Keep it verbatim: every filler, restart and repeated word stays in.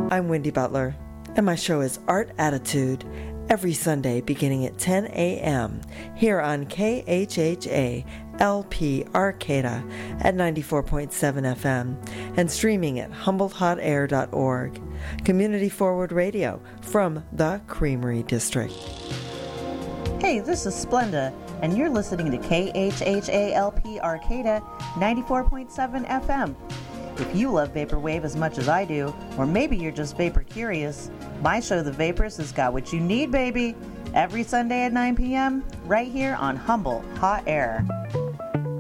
I'm Wendy Butler, and my show is Art Attitude, every Sunday beginning at ten a.m. here on K H H A L P Arcata at ninety-four point seven F M and streaming at humboldt hot air dot org. Community Forward Radio from the Creamery District. Hey, this is Splenda, and you're listening to K H H A L P Arcata ninety-four point seven F M. If you love Vaporwave as much as I do, or maybe you're just vapor curious, my show, The Vapors, has got what you need, baby. Every Sunday at nine p.m., right here on Humboldt Hot Air.